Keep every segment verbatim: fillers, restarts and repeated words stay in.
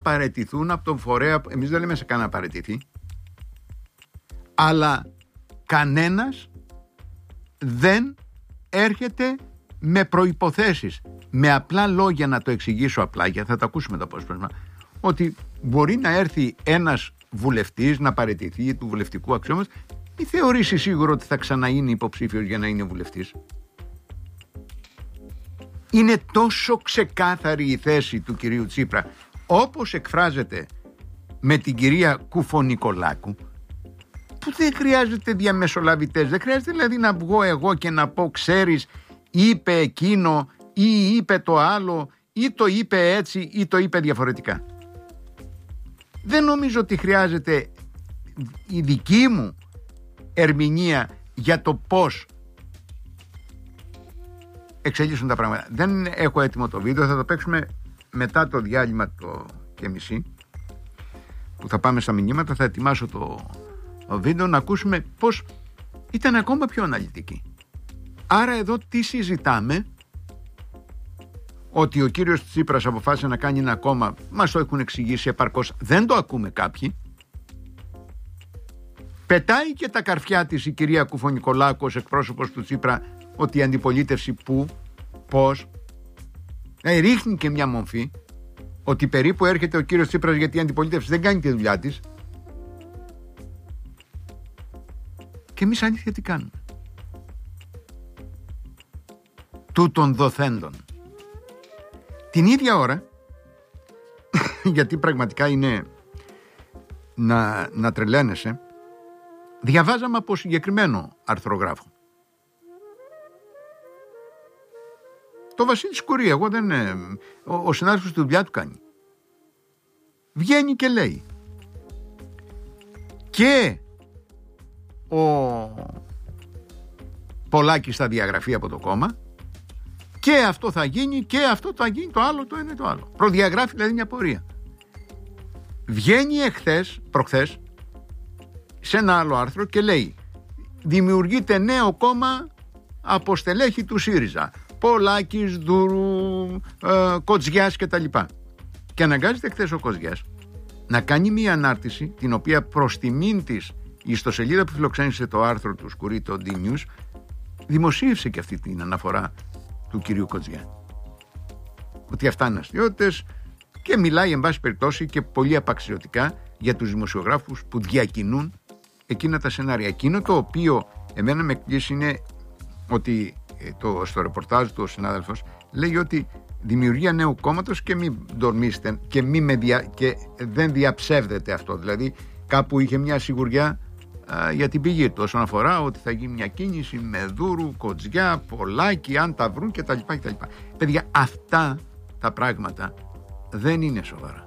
παραιτηθούν από τον φορέα. Εμείς δεν λέμε σε κανένα παραιτηθεί, αλλά κανένας δεν έρχεται με προϋποθέσεις. Με απλά λόγια να το εξηγήσω απλά, και θα το ακούσουμε το απόσπασμα, ότι μπορεί να έρθει ένας βουλευτής να παραιτηθεί του βουλευτικού αξιώματος, μη θεωρήσει σίγουρο ότι θα ξαναείνει υποψήφιος για να είναι βουλευτής. Είναι τόσο ξεκάθαρη η θέση του κυρίου Τσίπρα, όπως εκφράζεται με την κυρία Κουφονικολάκου, που δεν χρειάζεται διαμεσολαβητές. Δεν χρειάζεται δηλαδή να βγω εγώ και να πω, ξέρεις, είπε εκείνο ή είπε το άλλο ή το είπε έτσι ή το είπε διαφορετικά. Δεν νομίζω ότι χρειάζεται η δική μου ερμηνεία για το πώς εξελίσσουν τα πράγματα. Δεν έχω έτοιμο το βίντεο, θα το παίξουμε μετά το διάλειμμα το και μισή που θα πάμε στα μηνύματα. Θα ετοιμάσω το, το βίντεο να ακούσουμε πώς ήταν ακόμα πιο αναλυτική. Άρα εδώ τι συζητάμε? Ότι ο κύριος Τσίπρας αποφάσισε να κάνει ένα κόμμα, μας το έχουν εξηγήσει επαρκώς, δεν το ακούμε κάποιοι. Πετάει και τα καρφιά της η κυρία Κουφονικολάκου ως εκπρόσωπος του Τσίπρα, ότι η αντιπολίτευση που, πώς, ε, ρίχνει και μια μομφή ότι περίπου έρχεται ο κύριος Τσίπρας γιατί η αντιπολίτευση δεν κάνει τη δουλειά της. Και εμείς αλήθεια τι κάνουμε? Τούτων δοθέντων. Την ίδια ώρα, γιατί πραγματικά είναι να, να τρελαίνεσαι, διαβάζαμε από συγκεκριμένο αρθρογράφο. Το Βασίλη Σκουρί, εγώ δεν, ο, ο συνάδελφος τη δουλειά του κάνει. Βγαίνει και λέει και ο Πολάκης θα διαγραφεί από το κόμμα και αυτό θα γίνει και αυτό θα γίνει, το άλλο, το ένα το άλλο. Προδιαγράφει δηλαδή μια πορεία. Βγαίνει εχθές, προχθές, σε ένα άλλο άρθρο και λέει δημιουργείται νέο κόμμα από στελέχη του ΣΥΡΙΖΑ. Πολάκης, Δούρου, ε, Κοτζιάς και τα λοιπά. Και αναγκάζεται χθες ο Κοτζιάς να κάνει μία ανάρτηση, την οποία προς τιμήν της η ιστοσελίδα που φιλοξένησε το άρθρο του Σκουρί, το D-News, δημοσίευσε και αυτή την αναφορά του κυρίου Κοτζιά. Ότι αυτά είναι αστιότητες, και μιλάει εν πάση περιπτώσει και πολύ απαξιωτικά για τους δημοσιογράφους που διακινούν εκείνα τα σενάρια. Εκείνο το οποίο εμένα με εκπλήσει είναι ότι το, στο ρεπορτάζ του ο συνάδελφος λέει ότι δημιουργία νέου κόμματος και μην ντορμίστε και, μη με δια, και δεν διαψεύδεται αυτό. Δηλαδή κάπου είχε μια σιγουριά α, για την πηγή του όσον αφορά ότι θα γίνει μια κίνηση με Δούρου, Κοτζιά, Πολάκη, αν τα βρουν κτλ. Παιδιά, αυτά τα πράγματα δεν είναι σοβαρά.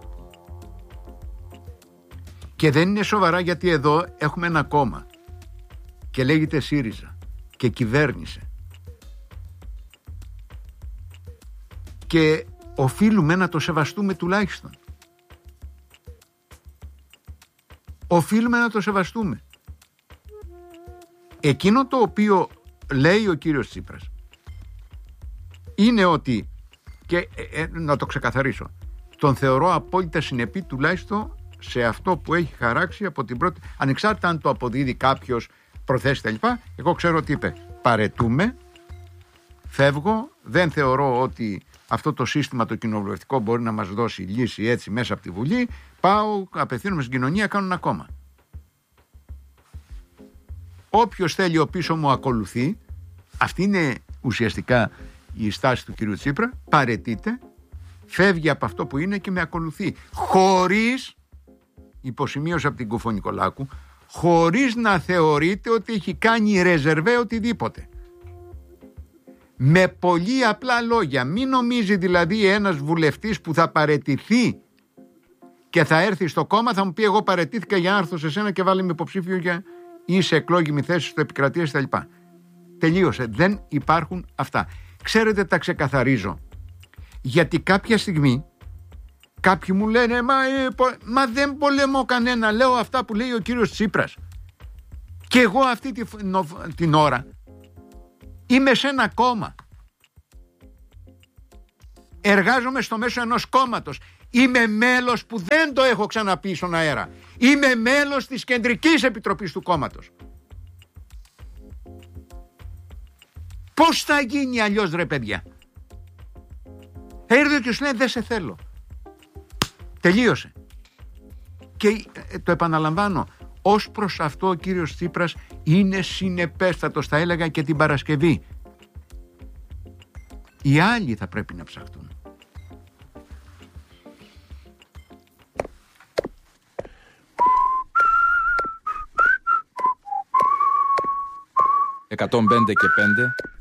Και δεν είναι σοβαρά γιατί εδώ έχουμε ένα κόμμα και λέγεται ΣΥΡΙΖΑ και κυβέρνησε. Και οφείλουμε να το σεβαστούμε τουλάχιστον. Οφείλουμε να το σεβαστούμε. Εκείνο το οποίο λέει ο κύριος Τσίπρας είναι ότι, και ε, ε, να το ξεκαθαρίσω, τον θεωρώ απόλυτα συνεπή τουλάχιστον σε αυτό που έχει χαράξει από την πρώτη, ανεξάρτητα αν το αποδίδει κάποιος προθέσει τα λοιπά. Εγώ ξέρω ότι είπε παρετούμε, φεύγω, δεν θεωρώ ότι αυτό το σύστημα το κοινοβουλευτικό μπορεί να μας δώσει λύση έτσι μέσα από τη Βουλή, πάω, απευθύνομαι στην κοινωνία, κάνω ένα κόμμα. Όποιος θέλει ο πίσω μου ακολουθεί. Αυτή είναι ουσιαστικά η στάση του κυρίου Τσίπρα. Παρετείται, φεύγει από αυτό που είναι και με ακολουθεί, χωρίς, υποσημείωση από την Κουφονικολάκου, χωρίς να θεωρείται ότι έχει κάνει ρεζερβέ οτιδήποτε. Με πολύ απλά λόγια. Μην νομίζει δηλαδή ένας βουλευτής που θα παραιτηθεί και θα έρθει στο κόμμα, θα μου πει εγώ παραιτήθηκα για να έρθω σε σένα και βάλε με υποψήφιο για ή σε εκλόγιμη θέση στο επικρατείας κτλ. Τελείωσε. Δεν υπάρχουν αυτά. Ξέρετε, τα ξεκαθαρίζω. Γιατί κάποια στιγμή κάποιοι μου λένε μα, ε, πο, μα δεν πολεμώ κανένα. Λέω αυτά που λέει ο κύριος Τσίπρας. Και εγώ αυτή τη, νο, την ώρα είμαι σε ένα κόμμα. Εργάζομαι στο μέσο ενός κόμματος. Είμαι μέλος, που δεν το έχω ξαναπεί στον αέρα, είμαι μέλος της Κεντρικής Επιτροπής του κόμματος. Πώς θα γίνει αλλιώς, ρε παιδιά? Έρθει και σου λέει δεν σε θέλω. Τελείωσε. Και το επαναλαμβάνω, ως προς αυτό ο κύριος Τσίπρας είναι συνεπέστατος, θα έλεγα και την Παρασκευή. Οι άλλοι θα πρέπει να ψαχτούν. εκατόν πέντε και πέντε